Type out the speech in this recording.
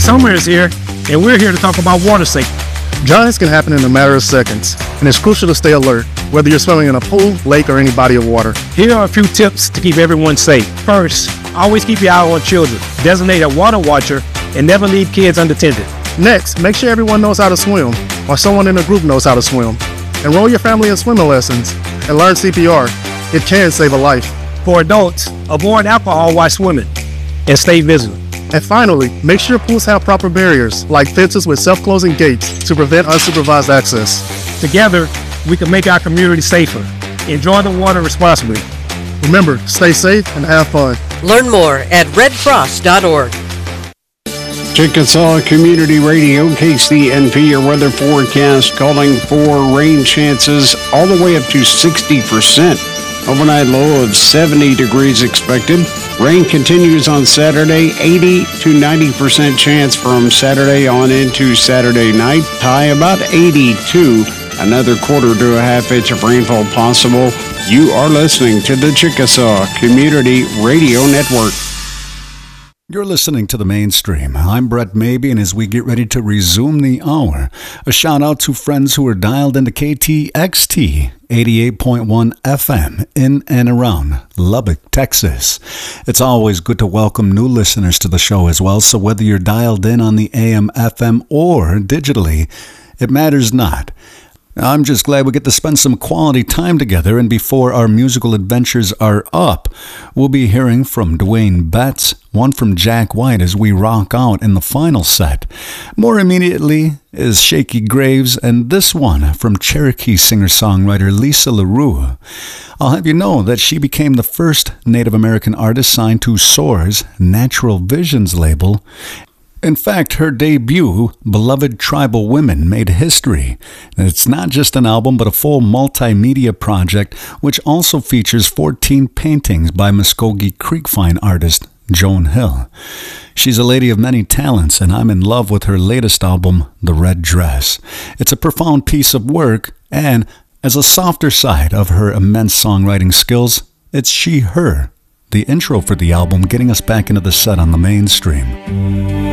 Summer is here, and we're here to talk about water safety. Drowning can happen in a matter of seconds, and it's crucial to stay alert, whether you're swimming in a pool, lake, or any body of water. Here are a few tips to keep everyone safe. First, always keep your eye on children. Designate a water watcher and never leave kids unattended. Next, make sure everyone knows how to swim, or someone in the group knows how to swim. Enroll your family in swimming lessons and learn CPR. It can save a life. For adults, avoid alcohol while swimming and stay vigilant. And finally, make sure pools have proper barriers, like fences with self-closing gates to prevent unsupervised access. Together, we can make our community safer. Enjoy the water responsibly. Remember, stay safe and have fun. Learn more at redcross.org. Chickasaw Community Radio, KCNP, your weather forecast calling for rain chances all the way up to 60%. Overnight low of 70 degrees expected. Rain continues on Saturday, 80 to 90% chance from Saturday on into Saturday night. High about 82. Another quarter to a half inch of rainfall possible. You are listening to the Chickasaw Community Radio Network. You're listening to The Mainstream. I'm Brett Mabee, and as we get ready to resume the hour, a shout out to friends who are dialed into KTXT 88.1 FM in and around Lubbock, Texas. It's always good to welcome new listeners to the show as well, so whether you're dialed in on the AM, FM, or digitally, it matters not. I'm just glad we get to spend some quality time together, and before our musical adventures are up, we'll be hearing from Dwayne Betts, one from Jack White as we rock out in the final set. More immediately is Shaky Graves, and this one from Cherokee singer-songwriter Lisa LaRue. I'll have you know that she became the first Native American artist signed to SOAR's Natural Visions label. In fact, her debut, Beloved Tribal Women, made history. It's not just an album, but a full multimedia project, which also features 14 paintings by Muskogee Creek fine artist Joan Hill. She's a lady of many talents, and I'm in love with her latest album, The Red Dress. It's a profound piece of work, and as a softer side of her immense songwriting skills, it's She, Her, the intro for the album, getting us back into the set on The Mainstream.